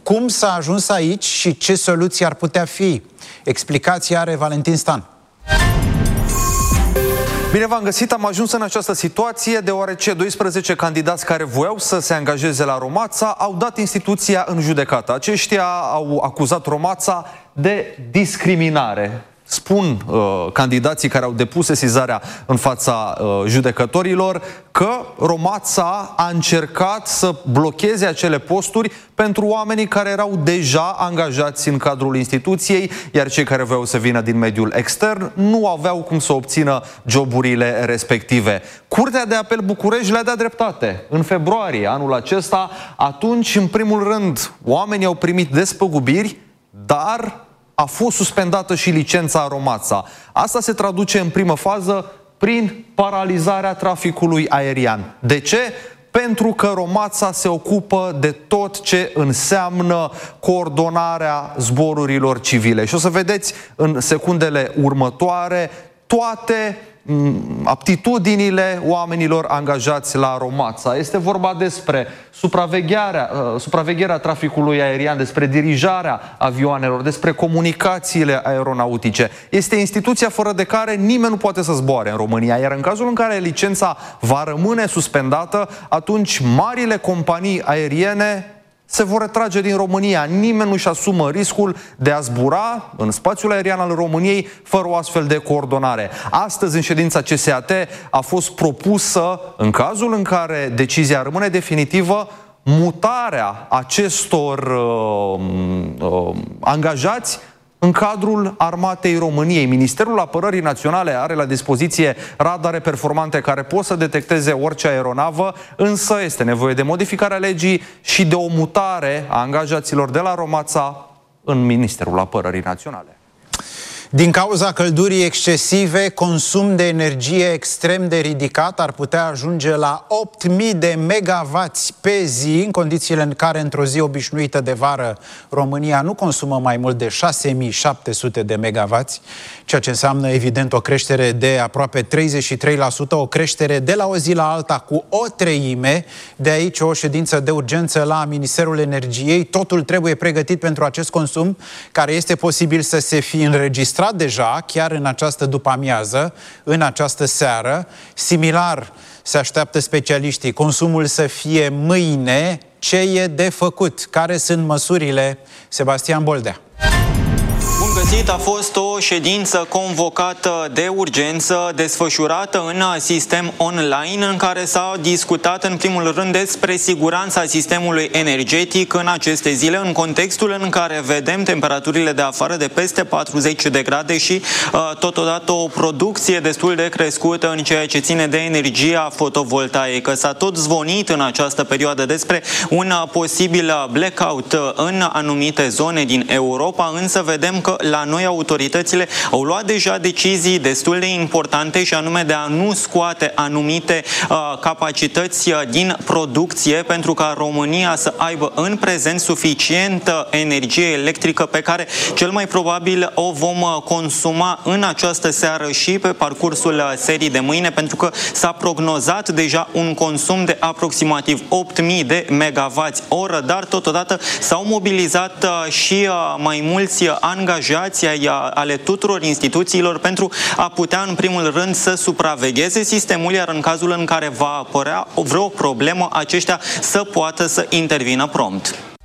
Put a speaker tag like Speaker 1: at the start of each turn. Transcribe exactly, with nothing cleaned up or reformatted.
Speaker 1: Cum s-a ajuns aici și ce soluții ar putea fi? Explicația are Valentin Stan.
Speaker 2: Bine v-am găsit, am ajuns în această situație deoarece doisprezece candidați care voiau să se angajeze la Romața au dat instituția în judecată. Aceștia au acuzat Romața de discriminare. Spun uh, candidații care au depus sesizarea în fața uh, judecătorilor că Romața a încercat să blocheze acele posturi pentru oamenii care erau deja angajați în cadrul instituției, iar cei care voiau să vină din mediul extern nu aveau cum să obțină joburile respective. Curtea de Apel București le-a dat dreptate. În februarie anul acesta, atunci, în primul rând, oamenii au primit despăgubiri, dar a fost suspendată și licența Romața. Asta se traduce în primă fază prin paralizarea traficului aerian. De ce? Pentru că Romața se ocupă de tot ce înseamnă coordonarea zborurilor civile. Și o să vedeți în secundele următoare toate aptitudinile oamenilor angajați la Romața. Este vorba despre supravegherea, uh, supravegherea traficului aerian, despre dirijarea avioanelor, despre comunicațiile aeronautice. Este instituția fără de care nimeni nu poate să zboare în România, iar în cazul în care licența va rămâne suspendată, atunci marile companii aeriene se vor retrage din România. Nimeni nu-și asumă riscul de a zbura în spațiul aerian al României fără o astfel de coordonare. Astăzi, în ședința C S A T, a fost propusă, în cazul în care decizia rămâne definitivă, mutarea acestor uh, uh, angajați în cadrul Armatei României. Ministerul Apărării Naționale are la dispoziție radare performante care pot să detecteze orice aeronavă, însă este nevoie de modificarea legii și de o mutare a angajaților de la Romața în Ministerul Apărării Naționale.
Speaker 1: Din cauza căldurii excesive, consum de energie extrem de ridicat ar putea ajunge la opt mii de megavați pe zi, în condițiile în care într-o zi obișnuită de vară România nu consumă mai mult de șase mii șapte sute de megavați, ceea ce înseamnă evident o creștere de aproape treizeci și trei la sută, o creștere de la o zi la alta cu o treime. De aici o ședință de urgență la Ministerul Energiei. Totul trebuie pregătit pentru acest consum, care este posibil să se fi înregistrat deja, chiar în această după-amiază, în această seară. Similar se așteaptă specialiștii consumul să fie mâine. Ce e de făcut? Care sunt măsurile? Sebastian Boldea.
Speaker 3: Bun găsit, a fost o ședință convocată de urgență, desfășurată în sistem online, în care s-a discutat în primul rând despre siguranța sistemului energetic în aceste zile, în contextul în care vedem temperaturile de afară de peste patruzeci de grade și totodată o producție destul de crescută în ceea ce ține de energia fotovoltaică. S-a tot zvonit în această perioadă despre un posibil blackout în anumite zone din Europa, însă vedem că la noi autoritățile au luat deja decizii destul de importante, și anume de a nu scoate anumite uh, capacități din producție, pentru ca România să aibă în prezent suficientă energie electrică pe care cel mai probabil o vom consuma în această seară și pe parcursul serii de mâine, pentru că s-a prognozat deja un consum de aproximativ opt mii de megavați oră, dar totodată s-au mobilizat uh, și uh, mai mulți angajați ale tuturor instituțiilor pentru a putea în primul rând să supravegheze sistemul, iar în cazul în care va apărea vreo problemă, aceștia să poată să intervină prompt.